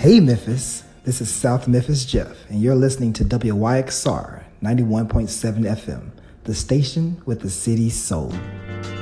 Hey Memphis, this is South Memphis Jeff, and you're listening to WYXR 91.7 FM, the station with the city's soul.